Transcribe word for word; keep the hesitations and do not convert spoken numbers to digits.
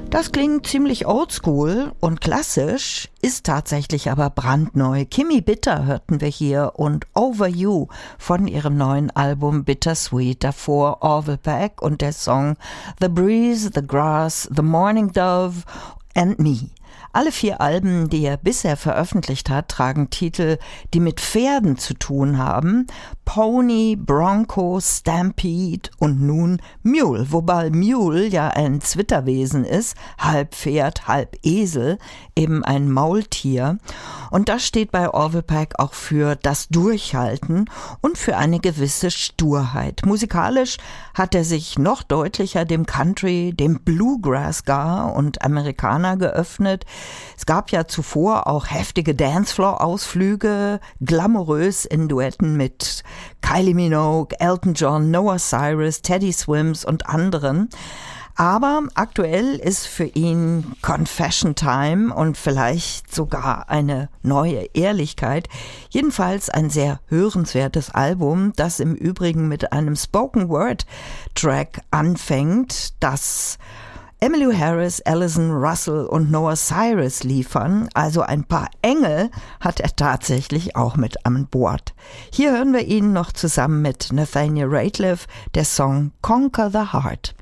Das klingt ziemlich oldschool und klassisch, ist tatsächlich aber brandneu. Kimmy Bitter hörten wir hier und Over You von ihrem neuen Album Bittersweet. Davor Orville Peck und der Song The Breeze, The Grass, The Morning Dove and Me. Alle vier Alben, die er bisher veröffentlicht hat, tragen Titel, die mit Pferden zu tun haben. Pony, Bronco, Stampede und nun Mule, wobei Mule ja ein Zwitterwesen ist, halb Pferd, halb Esel, eben ein Maultier. Und das steht bei Orville Peck auch für das Durchhalten und für eine gewisse Sturheit. Musikalisch hat er sich noch deutlicher dem Country, dem Bluegrass gar und Amerikaner geöffnet. Es gab ja zuvor auch heftige Dancefloor-Ausflüge, glamourös in Duetten mit Kylie Minogue, Elton John, Noah Cyrus, Teddy Swims und anderen. Aber aktuell ist für ihn Confession Time und vielleicht sogar eine neue Ehrlichkeit. Jedenfalls ein sehr hörenswertes Album, das im Übrigen mit einem Spoken-Word-Track anfängt, das Emmylou Harris, Alison Russell und Noah Cyrus liefern. Also ein paar Engel hat er tatsächlich auch mit an Bord. Hier hören wir ihn noch zusammen mit Nathaniel Rateliff, der Song Conquer the Heart.